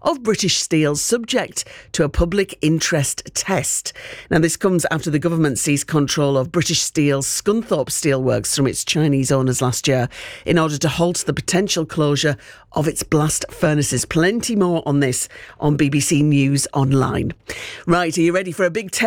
of British Steel subject to a public interest test. Now, this comes after the government seized control of British Steel's Scunthorpe Steelworks from its Chinese owners last year in order to halt the potential closure of its blast furnaces. Plenty more on this on BBC News Online. Right, are you ready for a big